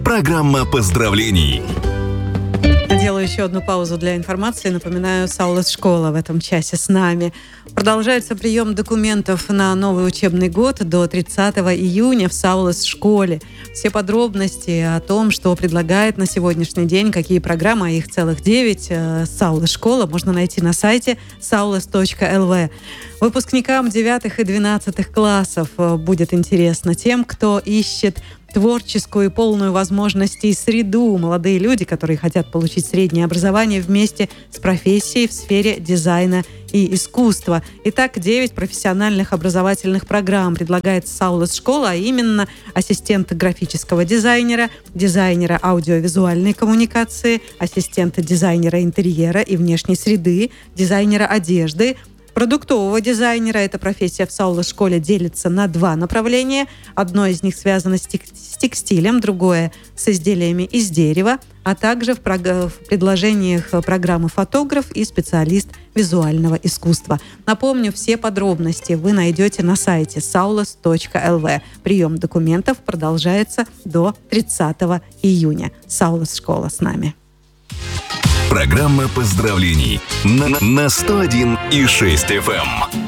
Программа поздравлений. Делаю еще одну паузу для информации. Напоминаю, Саулас школа в этом часе с нами. Продолжается прием документов на новый учебный год до 30 июня в Саулас школе. Все подробности о том, что предлагает на сегодняшний день, какие программы, а их целых 9, Саулас школа, можно найти на сайте saulas.lv. Выпускникам 9 и 12 классов будет интересно. Тем, кто ищет творческую и полную возможностей среду. Молодые люди, которые хотят получить среднее образование вместе с профессией в сфере дизайна и искусства. Итак, 9 профессиональных образовательных программ предлагает Саулас школа, а именно ассистента графического дизайнера, дизайнера аудиовизуальной коммуникации, ассистента дизайнера интерьера и внешней среды, дизайнера одежды, продуктового дизайнера. Эта профессия в Саулас школе делится на 2 направления. Одно из них связано с текстилем, другое с изделиями из дерева, а также в предложениях программы фотограф и специалист визуального искусства. Напомню, все подробности вы найдете на сайте saulas.lv. Прием документов продолжается до 30 июня. Саулас школа с нами. Программа поздравлений на 101,6 FM.